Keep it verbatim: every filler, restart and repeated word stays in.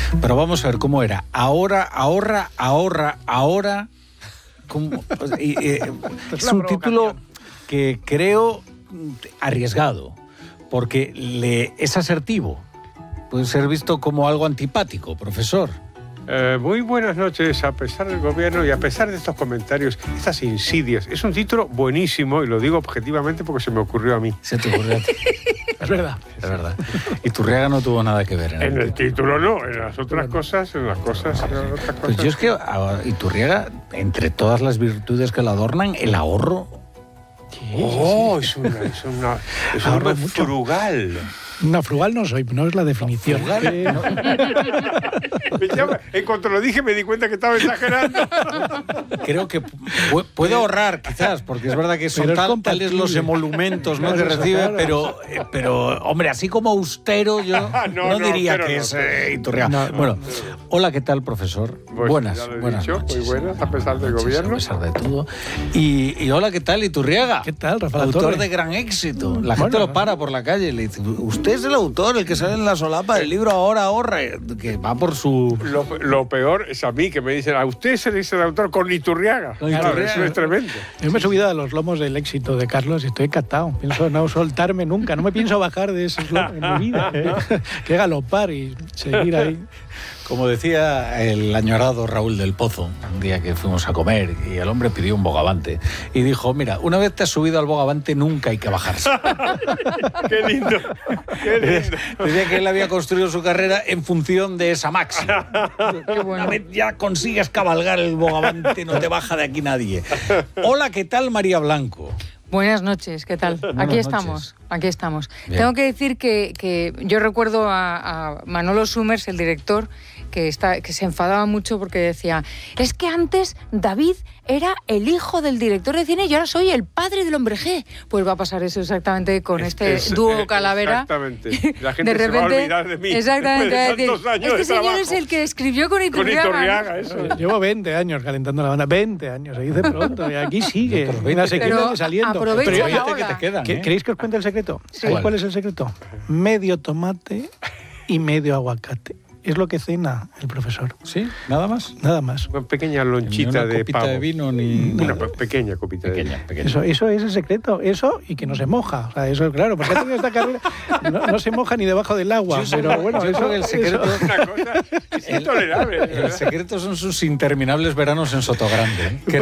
Pero vamos a ver cómo era. Ahora, ahorra, ahorra, ahora. ¿Cómo? Y, y, es un título que creo arriesgado, porque le, es asertivo. Puede ser visto como algo antipático, profesor. Eh, muy buenas noches, a pesar del gobierno y a pesar de estos comentarios, estas insidias. Es un título buenísimo y lo digo objetivamente porque se me ocurrió a mí. Se te ocurrió a ti. Es verdad. Es verdad. Y Iturriaga no tuvo nada que ver en, En el, el título no, en las otras cosas, en las cosas, en otras cosas. Pues yo es que a Iturriaga, entre todas las virtudes que la adornan, el ahorro. Oh, es una, es una, es un hombre frugal. No, frugal no soy, no es la definición. Frugal, Eh, ¿no? Me llama, en cuanto lo dije me di cuenta que estaba exagerando. Creo que pu- puede ahorrar, quizás, porque es verdad que son Pero es tal- compatible. tales los emolumentos, ¿no?, que Claro, recibe, claro. pero, eh, pero, hombre, así como austero, yo no, No, no, diría pero que no. es eh, Iturriaga. No, no, bueno, hola, ¿qué tal, profesor? Pues buenas, ya lo he buenas dicho, noches. muy buenas, a pesar del Noches, gobierno. A pesar de todo. Y, y hola, ¿qué tal, Iturriaga? ¿Qué tal, Rafael Autor Torre? de gran éxito. La gente Bueno, lo para por la calle y le dice, usted es el autor, el que sale en la solapa del libro Ahora Ahorra, que va por su... Lo, lo peor es a mí, que me dicen, a usted se le dice el autor con Iturriaga. Con Claro, Iturriaga. eso es tremendo. Yo me he subido a los lomos del éxito de Carlos y estoy encantado. Pienso no soltarme nunca, no me pienso bajar de esos lomos en mi vida. ¿eh? Que galopar y seguir ahí. Como decía el añorado Raúl del Pozo, un día que fuimos a comer y el hombre pidió un bogavante y dijo, mira, una vez te has subido al bogavante nunca hay que bajarse. Qué lindo, qué lindo. Decía que él había construido su carrera en función de esa máxima. Qué bueno. Una vez ya consigues cabalgar el bogavante, no te baja de aquí nadie. Hola, ¿qué tal, María Blanco? Buenas noches, ¿qué tal? Buenas aquí noches. estamos, aquí estamos. Bien. Tengo que decir que, que yo recuerdo a, a Manolo Summers, el director, que, está, que se enfadaba mucho porque decía, es que antes David era el hijo del director de cine y ahora soy el padre del hombre G. Pues va a pasar eso exactamente con Es- este es- dúo eh, Calavera. exactamente. La gente de se va a repente, olvidar de mí exactamente, después de va a decir, tantos años este de señor trabajo. es el que escribió con Con Iturriaga. ¿no? Iturriaga, eso. Llevo veinte años calentando la banda. veinte años, se dice pronto. Y aquí sigue. Y otros veinte. La sequía Pero de saliendo. aprovecha Pero, la oye, que te ola. quedan, ¿qué- ¿eh? ¿Queréis que os cuente el secreto? ¿Sabéis ¿Cuál? cuál es el secreto? Medio tomate y medio aguacate. Es lo que cena el profesor. ¿Sí? ¿Nada más? Nada más. Una pequeña Ni lonchita una de copita pavo. de vino, ni... Una nada. pe- pequeña copita de Pequeña, vino. pequeña. Eso, eso es el secreto. Eso y que no se moja. O sea, eso es claro, porque ha tenido esta carrera. No, no se moja ni debajo del agua. Yo pero bueno, yo eso, creo que el secreto... eso- Una cosa es intolerable. El secreto son sus interminables veranos en Sotogrande. ¿eh?